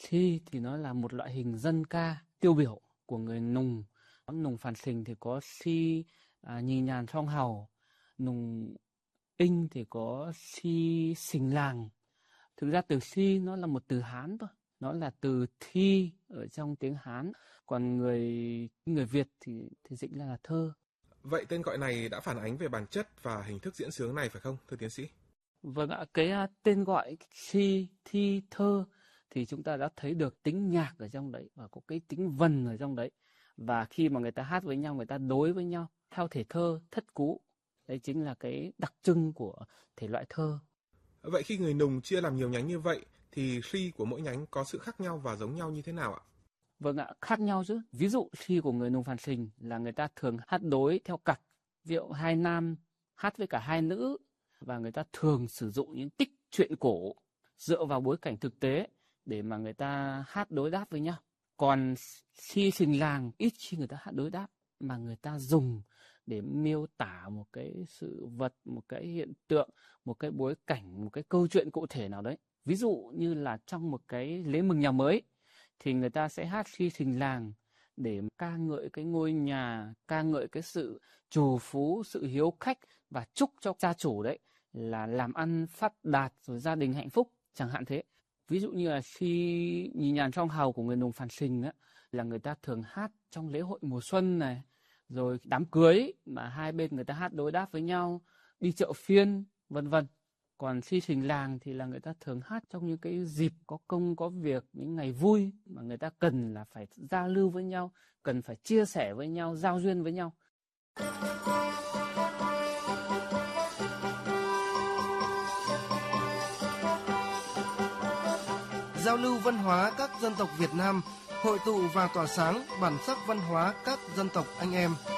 Si thì nó là một loại hình dân ca tiêu biểu của người Nùng. Nùng Phàn Sình thì có si Nhì Nhàn Song Hào, Nùng Inh thì có si Sình Làng. Thực ra từ si nó là một từ Hán thôi, nó là từ thi ở trong tiếng Hán, còn người Việt thì dịch ra là thơ. Vậy tên gọi này đã phản ánh về bản chất và hình thức diễn xướng này phải không, thưa tiến sĩ? Vâng ạ, cái tên gọi si, thi, thơ thì chúng ta đã thấy được tính nhạc ở trong đấy và có cái tính vần ở trong đấy. Và khi mà người ta hát với nhau, người ta đối với nhau theo thể thơ, thất cú. Đấy chính là cái đặc trưng của thể loại thơ. Vậy khi người Nùng chia làm nhiều nhánh như vậy thì si của mỗi nhánh có sự khác nhau và giống nhau như thế nào ạ? Vâng ạ, khác nhau chứ. Ví dụ si của người Nùng Phàn Sình là người ta thường hát đối theo cặp. Ví dụ hai nam hát với cả hai nữ, và người ta thường sử dụng những tích truyện cổ dựa vào bối cảnh thực tế để mà người ta hát đối đáp với nhau. Còn si Sình Làng ít khi người ta hát đối đáp, mà người ta dùng để miêu tả một cái sự vật, một cái hiện tượng, một cái bối cảnh, một cái câu chuyện cụ thể nào đấy. Ví dụ như là trong một cái lễ mừng nhà mới thì người ta sẽ hát si Sình Làng để ca ngợi cái ngôi nhà, ca ngợi cái sự trù phú, sự hiếu khách và chúc cho gia chủ đấy là làm ăn phát đạt rồi gia đình hạnh phúc, chẳng hạn thế. Ví dụ như là si Nhì Nhàn Song Hào của người Nùng Phàn Sình á, là người ta thường hát trong lễ hội mùa xuân này, rồi đám cưới mà hai bên người ta hát đối đáp với nhau, đi chợ phiên, vân vân. Còn si Sình Làng thì là người ta thường hát trong những cái dịp có công có việc, những ngày vui mà người ta cần là phải giao lưu với nhau, cần phải chia sẻ với nhau, giao duyên với nhau. Giao lưu văn hóa các dân tộc Việt Nam, hội tụ và tỏa sáng bản sắc văn hóa các dân tộc anh em.